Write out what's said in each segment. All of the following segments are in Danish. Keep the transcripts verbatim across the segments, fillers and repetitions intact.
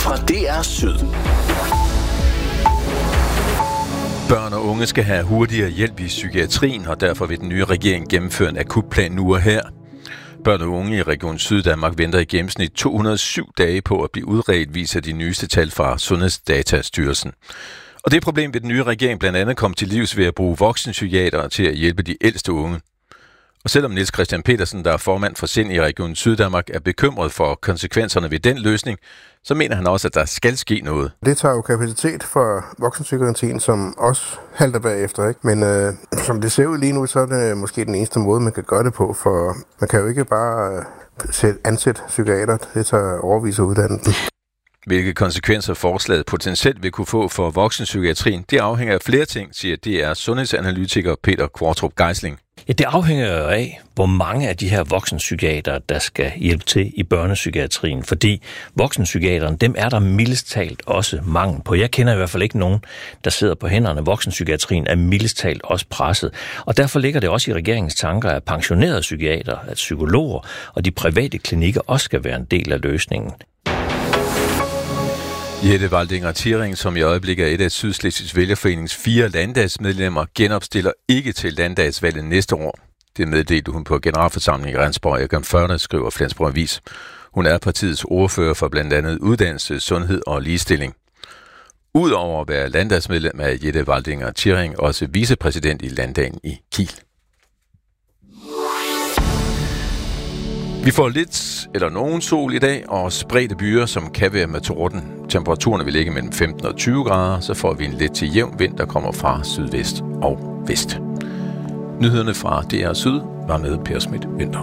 fra D R Syd. Børn og unge skal have hurtigere hjælp i psykiatrien, og derfor vil den nye regering gennemføre en akutplan nu og her. Børn og unge i Region Syddanmark venter i gennemsnit to hundrede og syv dage på at blive udredt, viser de nyeste tal fra Sundhedsdatastyrelsen. Og det problem vil den nye regering blandt andet komme til livs ved at bruge voksenpsykiatere til at hjælpe de ældste unge. Og selvom Niels Christian Petersen, der er formand for SIND i Region Syddanmark, er bekymret for konsekvenserne ved den løsning, så mener han også, at der skal ske noget. Det tager jo kapacitet for voksenpsykiatrien, som også halter bagefter, ikke? Men øh, som det ser ud lige nu, så er det måske den eneste måde, man kan gøre det på, for man kan jo ikke bare øh, ansætte psykiater. Det tager overvis at uddanne dem. Hvilke konsekvenser forslaget potentielt vil kunne få for voksenpsykiatrien, det afhænger af flere ting, siger D R sundhedsanalytiker Peter Kvartrup Geisling. Ja, det afhænger jo af, hvor mange af de her voksenpsykiatere, der skal hjælpe til i børnepsykiatrien. Fordi voksenpsykiaterne, dem er der mildest talt også mangel på. Jeg kender i hvert fald ikke nogen, der sidder på hænderne. Voksenpsykiatrien er mildest talt også presset. Og derfor ligger det også i regeringens tanker, at pensionerede psykiater, at psykologer og de private klinikker også skal være en del af løsningen. Jette Waldinger Thiering, som i øjeblikket er et af Sydslesvigs Vælgerforenings fire landdagsmedlemmer, genopstiller ikke til landdagsvalget næste år. Det meddelte hun på generalforsamling i Rendsborg Egon Førne, skriver Flensborg Avis. Hun er partiets ordfører for blandt andet uddannelse, sundhed og ligestilling. Udover at være landdagsmedlem er Jette Waldinger Thiering også vicepræsident i landdagen i Kiel. Vi får lidt eller nogen sol i dag og spredte byer, som kan være med torden. Temperaturen vil ligge mellem femten og tyve grader, så får vi en let til jævn vind, der kommer fra sydvest og vest. Nyhederne fra D R Syd var med Per Schmidt Winther.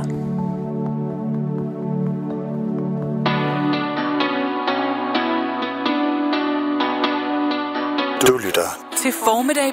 Du lytter til Formiddag